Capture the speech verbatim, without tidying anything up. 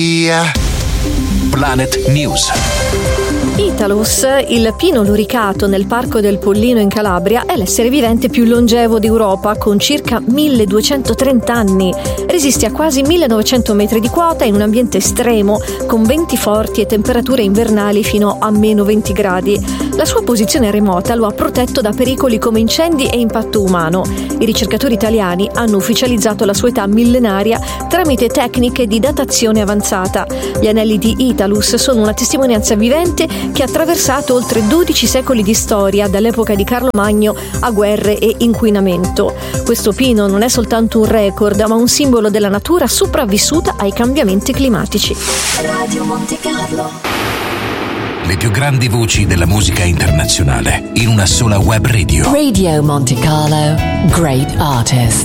Planet News. Italus, il pino luricato nel Parco del Pollino in Calabria, è l'essere vivente più longevo d'Europa con circa milleduecentotrenta anni. Resiste a quasi millenovecento metri di quota in un ambiente estremo, con venti forti e temperature invernali fino a meno venti gradi. La sua posizione remota lo ha protetto da pericoli come incendi e impatto umano. I ricercatori italiani hanno ufficializzato la sua età millenaria tramite tecniche di datazione avanzata. Gli anelli di Italus sono una testimonianza vivente che ha attraversato oltre dodici secoli di storia, dall'epoca di Carlo Magno a guerre e inquinamento. Questo pino non è soltanto un record, ma un simbolo della natura sopravvissuta ai cambiamenti climatici. Radio Monte Carlo. Le più grandi voci della musica internazionale in una sola web radio. Radio Monte Carlo, great artists.